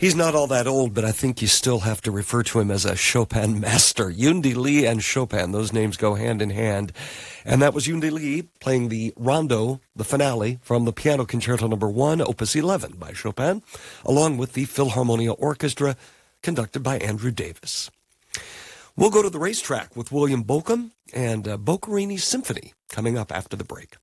He's not all that old, but I think you still have to refer to him as a Chopin master. Yundi Lee and Chopin, those names go hand in hand. And that was Yundi Lee playing the rondo, the finale, from the Piano Concerto No. 1, Opus 11 by Chopin, along with the Philharmonia Orchestra, conducted by Andrew Davis. We'll go to the racetrack with William Bolcom and Boccherini Symphony coming up after the break.